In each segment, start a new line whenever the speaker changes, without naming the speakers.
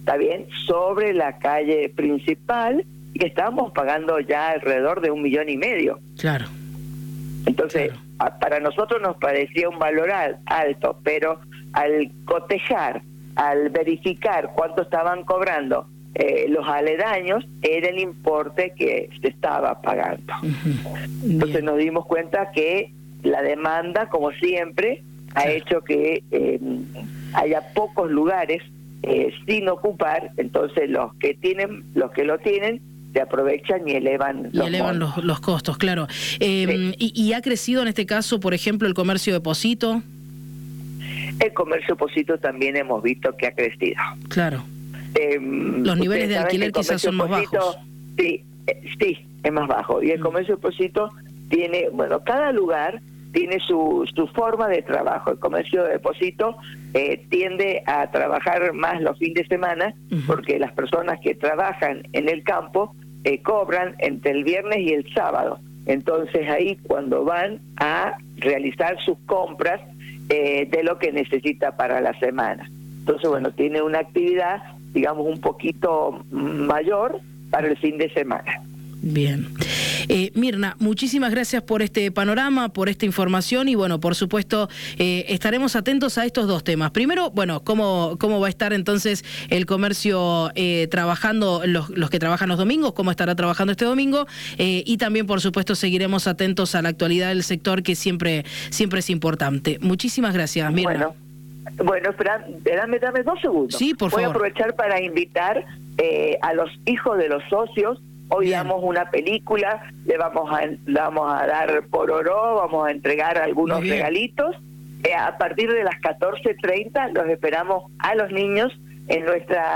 está bien, sobre la calle principal, y estábamos pagando ya alrededor de 1,5 millones.
Claro.
Entonces,
claro,
para nosotros nos parecía un valor alto, pero al cotejar, al verificar cuánto estaban cobrando los aledaños, era el importe que se estaba pagando. Entonces nos dimos cuenta que la demanda, como siempre, ha hecho que haya pocos lugares sin ocupar. Entonces los que lo tienen se aprovechan y elevan
los costos, claro.
Sí.
¿Y ha crecido en este caso, por ejemplo, el comercio de Pocito?
El comercio Pocito también hemos visto que ha crecido.
Claro. Los niveles de alquiler quizás son más bajos.
Sí, es más bajo. Y el comercio Pocito tiene, bueno, cada lugar tiene su forma de trabajo. El comercio de Pocito tiende a trabajar más los fines de semana, porque las personas que trabajan en el campo cobran entre el viernes y el sábado. Entonces ahí cuando van a realizar sus compras de lo que necesita para la semana. Entonces, bueno, tiene una actividad, digamos, un poquito mayor para el fin de semana.
Bien. Mirna, muchísimas gracias por este panorama, por esta información y bueno, por supuesto, estaremos atentos a estos dos temas. Primero, bueno, cómo va a estar entonces el comercio trabajando, los que trabajan los domingos, cómo estará trabajando este domingo y también, por supuesto, seguiremos atentos a la actualidad del sector que siempre es importante. Muchísimas gracias, Mirna.
Bueno, espera, dame 2 segundos.
Sí, por favor.
Voy a aprovechar para invitar a los hijos de los socios. Hoy damos una película, le vamos a dar pororó, vamos a entregar algunos regalitos. A partir de las 14:30 los esperamos a los niños en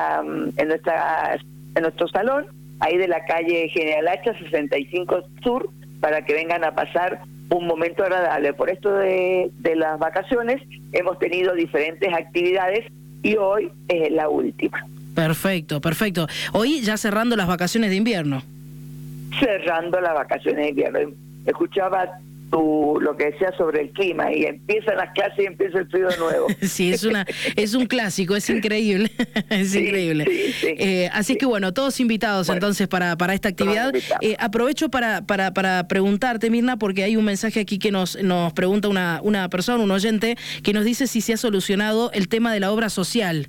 nuestro salón, ahí de la calle General Hacha 65 Sur, para que vengan a pasar un momento agradable. Por esto de las vacaciones hemos tenido diferentes actividades y hoy es la última.
Perfecto. Hoy ya cerrando las vacaciones de invierno.
Cerrando las vacaciones de invierno. Escuchaba lo que decías sobre el clima y empiezan las clases y empieza el frío de nuevo.
Sí, es un clásico, es increíble. Increíble. Sí. Así que bueno, todos invitados entonces para esta actividad. Aprovecho para preguntarte, Mirna, porque hay un mensaje aquí que nos pregunta una persona, un oyente, que nos dice si se ha solucionado el tema de la obra social.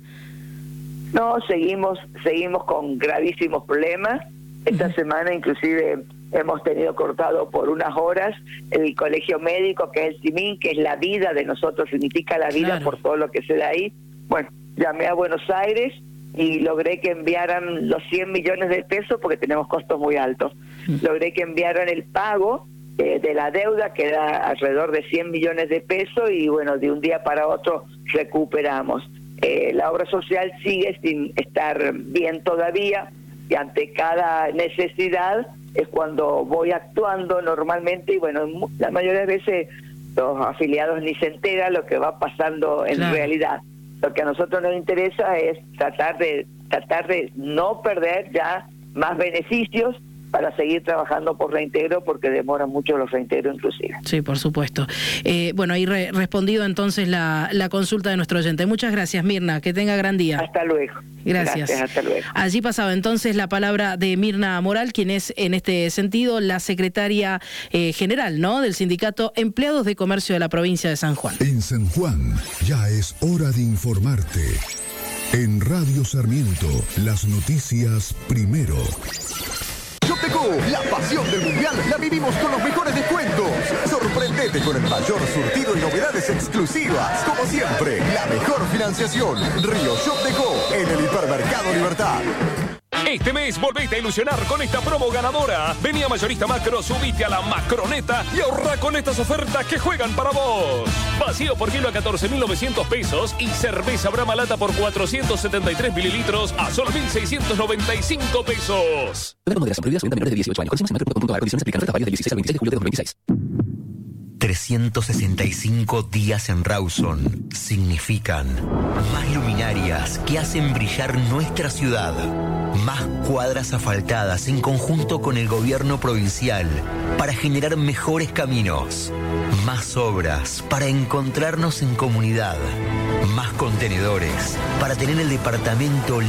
No, seguimos con gravísimos problemas. Esta semana inclusive hemos tenido cortado por unas horas el colegio médico, que es el CIMIN, que es la vida de nosotros, significa la vida por todo lo que se da ahí. Bueno, llamé a Buenos Aires y logré que enviaran los 100 millones de pesos porque tenemos costos muy altos. Logré que enviaran el pago de la deuda, que era alrededor de 100 millones de pesos, y bueno, de un día para otro recuperamos. La obra social sigue sin estar bien todavía, y ante cada necesidad es cuando voy actuando normalmente, y bueno, la mayoría de veces los afiliados ni se enteran lo que va pasando en realidad. Lo que a nosotros nos interesa es tratar de no perder ya más beneficios para seguir trabajando por reintegro, porque demoran mucho los reintegros inclusive.
Sí, por supuesto. Bueno, ahí respondido entonces la consulta de nuestro oyente. Muchas gracias, Mirna, que tenga gran día.
Hasta luego.
Gracias,
hasta luego.
Allí pasaba entonces la palabra de Mirna Moral, quien es en este sentido la secretaria general, ¿no?, del sindicato Empleados de Comercio de la provincia de San Juan.
En San Juan ya es hora de informarte. En Radio Sarmiento, las noticias primero.
Shopdeco, la pasión del mundial la vivimos con los mejores descuentos. Sorprendete con el mayor surtido y novedades exclusivas. Como siempre, la mejor financiación. Río Shopdeco, en el Hipermercado Libertad.
Este mes volvete a ilusionar con esta promo ganadora. Vení a Mayorista Macro, subite a la Macroneta y ahorra con estas ofertas que juegan para vos. Vacío por kilo a 14.900 pesos y cerveza Brahma Lata por 473 mililitros a solo 1.695 pesos.
La moderación prohibida, venta menores de 18 años. Condiciones en macro.com.ar. Condiciones aplican. Ofertas válidas del 16 al 26 de julio de 2026.
365 días en Rawson significan más luminarias que hacen brillar nuestra ciudad, más cuadras asfaltadas en conjunto con el gobierno provincial para generar mejores caminos, más obras para encontrarnos en comunidad, más contenedores para tener el departamento